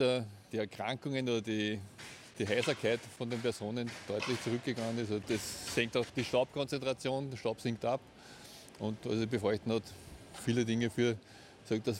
die Erkrankungen oder die Heiserkeit von den Personen deutlich zurückgegangen ist. Also das senkt auch die Staubkonzentration, der Staub sinkt ab. Und also wir bräuchten halt viele Dinge für, dass